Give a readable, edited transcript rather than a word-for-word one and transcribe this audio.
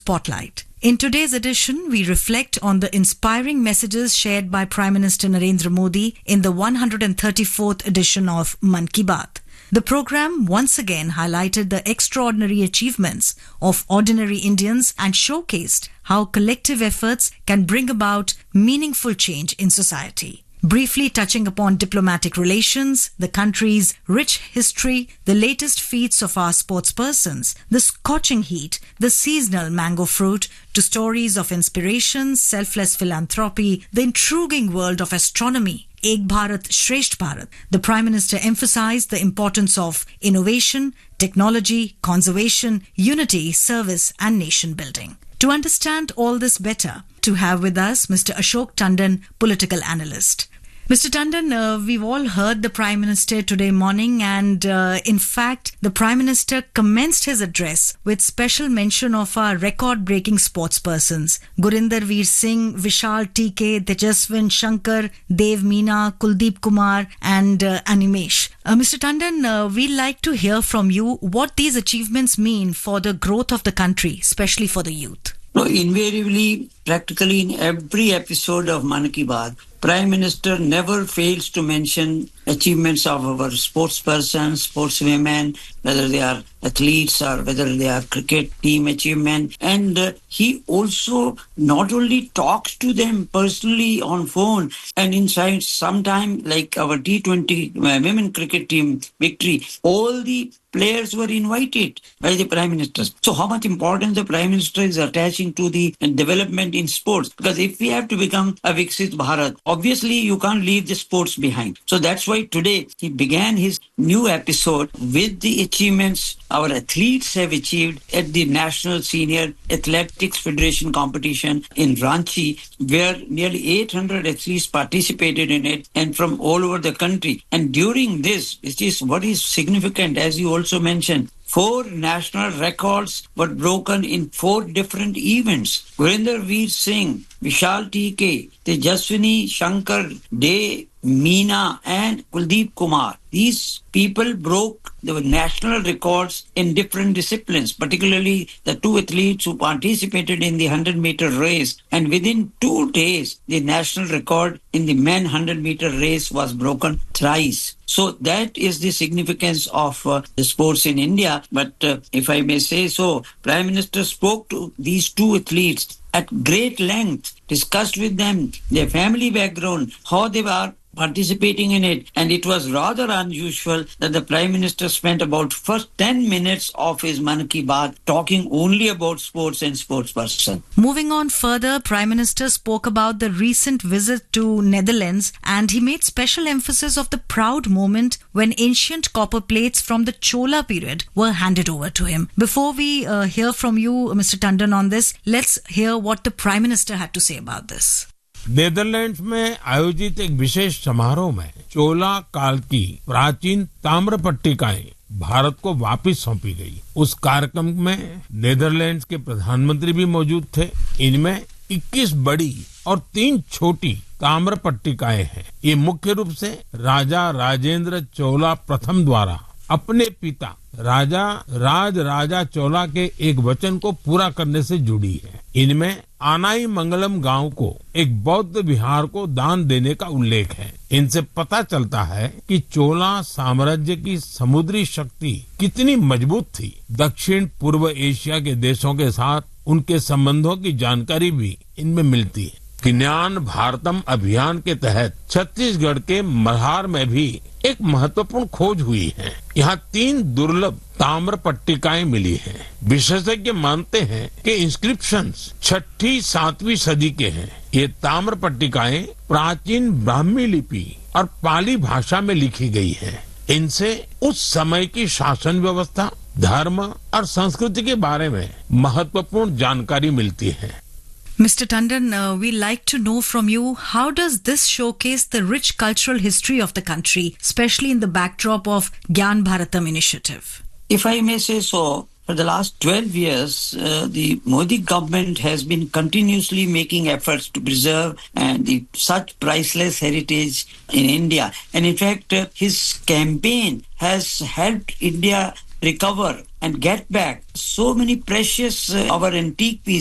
Spotlight. In today's edition, we reflect on the inspiring messages shared by Prime Minister Narendra Modi in the 134th edition of Mann Ki Baat. The program once again highlighted the extraordinary achievements of ordinary Indians and showcased how collective efforts can bring about meaningful change in society. Briefly touching upon diplomatic relations, the country's rich history, the latest feats of our sportspersons, the scorching heat, the seasonal mango fruit, to stories of inspiration, selfless philanthropy, the intriguing world of astronomy, Ek Bharat Shresht Bharat, the Prime Minister emphasized the importance of innovation, technology, conservation, unity, service and nation building. To understand all this better, to have with us Mr. Ashok Tandon, political analyst. Mr. Tandon, we've all heard the Prime Minister today morning and in fact, the Prime Minister commenced his address with special mention of our record-breaking sportspersons, Gurinder Veer Singh, Vishal TK, Tejaswin Shankar, Dev Meena, Kuldeep Kumar and Animesh. Mr. Tandon, we'd like to hear from you what these achievements mean for the growth of the country, especially for the youth. No, invariably, practically in every episode of Mann Ki Baat, Prime Minister never fails to mention achievements of our sportspersons, sportswomen, whether they are athletes or whether they are cricket team achievement. And he also not only talks to them personally on phone and inside sometime like our T20 women cricket team victory, all the players were invited by the Prime Minister. So how much importance the Prime Minister is attaching to the development in sports? Because if we have to become a Viksit Bharat, obviously you can't leave the sports behind. So that's why today he began his new episode with the achievements our athletes have achieved at the National Senior Athletics Federation competition in Ranchi, where nearly 800 athletes participated in it and from all over the country. And during this, which is what is significant, as you also mentioned, 4 national records were broken in 4 different events. Gurinder Veer Singh, Vishal TK, Tejaswini Shankar, Dev Meena and Kuldeep Kumar. These people broke the national records in different disciplines, particularly the 2 athletes who participated in the 100-meter race. And within 2 days, the national record in the men 100-meter race was broken thrice. So that is the significance of the sports in India. But if I may say so, Prime Minister spoke to these 2 athletes at great length, discussed with them their family background, how they were participating in it, and it was rather unusual that the Prime Minister spent about first 10 minutes of his Mann Ki Baat talking only about sports and sportsperson. Moving on further, Prime Minister spoke about the recent visit to Netherlands and he made special emphasis of the proud moment when ancient copper plates from the Chola period were handed over to him. Before we hear from you, Mr. Tandon, on this, let's hear what the Prime Minister had to say about this. Netherlands में आयोजित एक विशेष समारोह में चोला काल की प्राचीन ताम्र पट्टिकाएं भारत को वापस सौंपी गई। उस कार्यक्रम में नेदरलैंड्स के प्रधानमंत्री भी मौजूद थे। इनमें 21 बड़ी और 3 छोटी ताम्र पट्टिकाएं हैं। ये मुख्य रूप से राजा राजेंद्र चोला प्रथम द्वारा अपने पिता राजा राजा चोला के एक वचन को पूरा करने से जुड़ी है। इनमें आनाई मंगलम गांव को एक बौद्ध विहार को दान देने का उल्लेख है। इनसे पता चलता है कि चोला साम्राज्य की समुद्री शक्ति कितनी मजबूत थी। दक्षिण पूर्व एशिया के देशों के साथ उनके संबंधों की जानकारी भी इनमें मिलती है। ज्ञान भारतम अभियान के तहत छत्तीसगढ़ के मल्हार में भी एक महत्वपूर्ण खोज हुई है। यहाँ 3 दुर्लभ ताम्र पट्टिकाएं मिली हैं। विशेषज्ञ मानते हैं कि इंस्क्रिप्शंस 6ठी-7वीं सदी के हैं। ये ताम्र पट्टिकाएं प्राचीन ब्राह्मी लिपि और पाली भाषा में लिखी गई हैं। इनसे उस समय की शासन व्यवस्था, धर्म और संस्कृति के बारे में महत्वपूर्ण जानकारी मिलती है। Mr. Tandon, we'd like to know from you, how does this showcase the rich cultural history of the country, especially in the backdrop of Gyan Bharatam initiative? If I may say so, for the last 12 years, the Modi government has been continuously making efforts to preserve such priceless heritage in India. And in fact, his campaign has helped India recover and get back so many precious our antique pieces